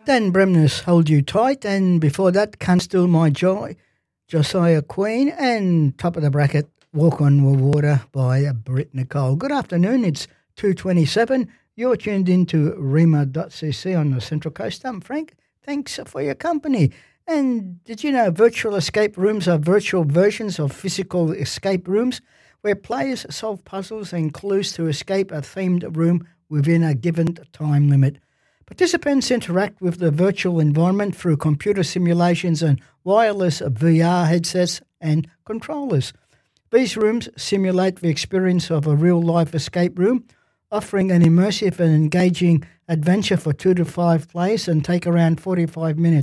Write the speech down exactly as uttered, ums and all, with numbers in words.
Dan Bremner's Hold You Tight, and before that, Can't Steal My Joy, Josiah Queen, and top of the bracket, Walk on With Water by Britt Nicole. Good afternoon, it's two twenty-seven. You're tuned into rima dot c c on the Central Coast. I'm Frank. Thanks for your company. And did you know virtual escape rooms are virtual versions of physical escape rooms where players solve puzzles and clues to escape a themed room within a given time limit? Participants interact with the virtual environment through computer simulations and wireless V R headsets and controllers. These rooms simulate the experience of a real-life escape room, offering an immersive and engaging adventure for two to five players and take around forty-five minutes.